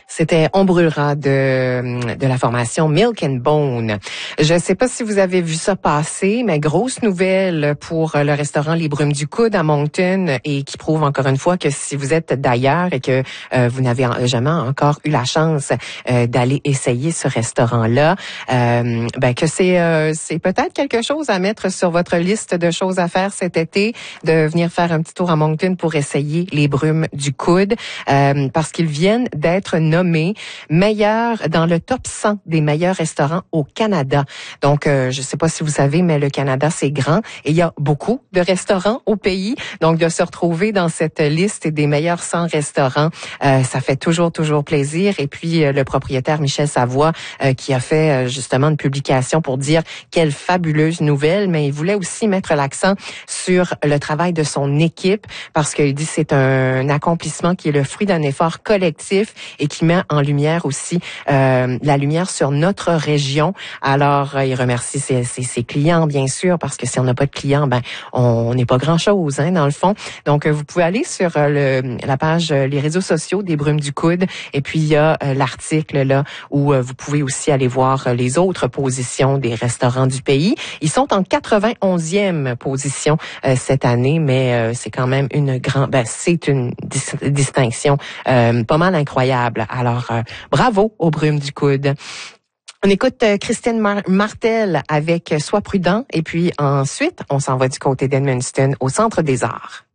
C'était On brûlera de la formation Milk and Bone. Je ne sais pas si vous avez vu ça passer, mais grosse nouvelle pour le restaurant Les Brumes du Coude à Moncton et qui prouve encore une fois que si vous êtes d'ailleurs et que vous n'avez jamais encore eu la chance d'aller essayer ce restaurant-là, que c'est peut-être quelque chose à mettre sur votre liste de choses à faire cet été, de venir faire un petit tour à Moncton pour essayer Les Brumes du Coude, parce qu'ils viennent d'être nommés meilleurs dans le top 100 des meilleurs restaurants au Canada. Donc, je ne sais pas si vous savez, mais le Canada, c'est grand et il y a beaucoup de restaurants au pays. Donc, de se retrouver dans cette liste des meilleurs 100 restaurants, ça fait toujours plaisir. Et puis, le propriétaire Michel Savoie, qui a fait justement une publication pour dire quelle fabuleuse nouvelle, mais il voulait aussi mettre l'accent sur le travail de son équipe parce qu'il dit que c'est un accomplissement qui est le fruit d'un effort collectif et qui met en lumière aussi la lumière sur notre région. Alors, il remercie ses clients, bien sûr, parce que si on n'a pas de clients, on n'est pas grand-chose, dans le fond. Donc, vous pouvez aller sur la page, les réseaux sociaux des Brumes du Coude, et puis il y a l'article là où vous pouvez aussi aller voir les autres positions des restaurants du pays. Ils sont en 91e position cette année, mais c'est quand même c'est une distinction pas mal incroyable. Alors, bravo aux Brumes du Coude. On écoute Christine Martel avec Sois prudent et puis ensuite, on s'en va du côté d'Edmundston au Centre des Arts.